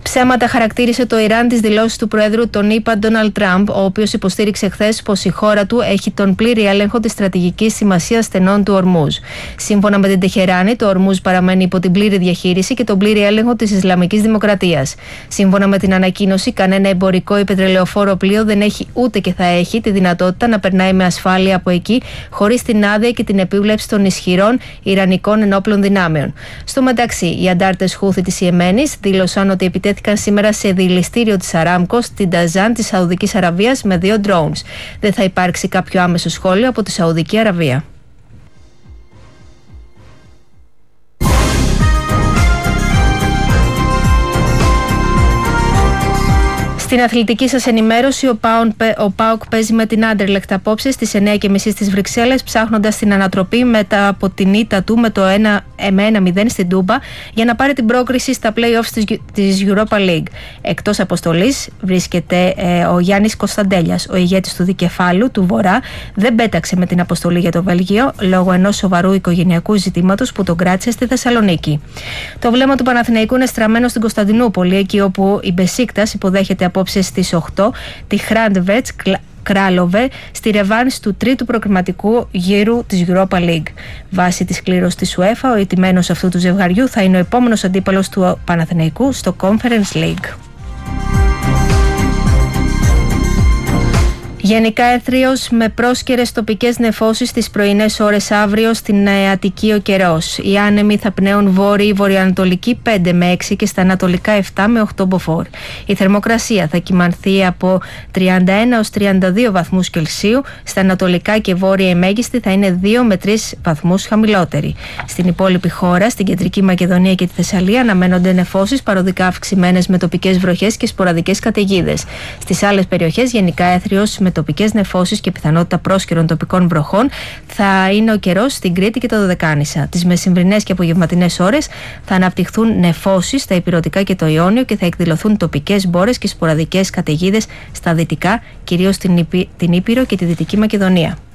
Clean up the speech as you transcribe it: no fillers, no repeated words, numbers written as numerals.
Ψέματα χαρακτήρισε το Ιράν τις δηλώσεις του Προέδρου των ΗΠΑ Ντόναλντ Τραμπ, ο οποίος υποστήριξε χθες πως η χώρα του έχει τον πλήρη έλεγχο της στρατηγικής σημασίας στενών του Ορμούζ. Σύμφωνα με την Τεχεράνη, το Ορμούζ παραμένει υπό την πλήρη διαχείριση και τον πλήρη έλεγχο της Ισλαμικής Δημοκρατίας. Σύμφωνα με την ανακοίνωση, κανένα εμπορικό ή πετρελαιοφόρο πλοίο δεν έχει ούτε και θα έχει τη δυνατότητα να περνάει με ασφάλεια από εκεί, χωρίς την άδεια και την επίβλεψη των ισχυρών Ιρανικών ενόπλων δυνάμεων. Στο μεταξύ, οι αντάρτες Χούθη της Ιεμένης δήλωσαν ότι επιτέθηκαν σήμερα σε δηληστήριο της Αράμκο στην Ταζάν της Σαουδικής Αραβίας με 2 drones. Δεν θα υπάρξει κάποιο άμεσο σχόλιο από τη Σαουδική Αραβία. Στην αθλητική σας ενημέρωση, ο ΠΑΟΚ παίζει με την Άντερλεχτ απόψε στις 9:30 στις Βρυξέλλες, ψάχνοντας την ανατροπή μετά από την ήττα του με το 1-0 στην Τούμπα για να πάρει την πρόκριση στα play-offs της Europa League. Εκτός αποστολής βρίσκεται ο Γιάννης Κωνσταντέλιας, ο ηγέτης του δικεφάλου του Βορρά. Δεν πέταξε με την αποστολή για το Βέλγιο λόγω ενός σοβαρού οικογενειακού ζητήματος που τον κράτησε στη Θεσσαλονίκη. Το βλέμμα του Παναθηναϊκού είναι στραμμένο στην Κωνσταντινούπολη, εκεί όπου η Μπεσίκτας υποδέχεται απόψε στις 8 τη Χράντβετς Κράλοβε στη ρεβάνς του τρίτου προκριματικού γύρου της Europa League. Βάσει της κλήρωσης της UEFA, ο ηττημένος αυτού του ζευγαριού θα είναι ο επόμενος αντίπαλος του Παναθηναϊκού στο Conference League. Γενικά έθριος με πρόσκαιρες τοπικές νεφώσεις τις πρωινές ώρες αύριο στην Αττική ο καιρός. Οι άνεμοι θα πνέουν βόρειο-βορειοανατολική 5 με 6 και στα ανατολικά 7 με 8 μποφόρ. Η θερμοκρασία θα κυμανθεί από 31 έως 32 βαθμούς Κελσίου, στα ανατολικά και βόρεια η μέγιστη θα είναι 2 με 3 βαθμούς χαμηλότερη. Στην υπόλοιπη χώρα, στην Κεντρική Μακεδονία και τη Θεσσαλία, αναμένονται νεφώσεις παροδικά αυξημένες με τοπικές βροχές και σποραδικές καταιγίδες. Στις άλλες περιοχές, γενικά έθριος με τοπικές νεφώσεις και πιθανότητα πρόσκαιρων τοπικών βροχών θα είναι ο καιρός στην Κρήτη και τα Δωδεκάνησα. Τις μεσημβρινές και απογευματινές ώρες θα αναπτυχθούν νεφώσεις στα Ηπειρωτικά και το Ιόνιο και θα εκδηλωθούν τοπικές μπόρες και σποραδικές καταιγίδες στα δυτικά, κυρίως την Ήπειρο και τη Δυτική Μακεδονία.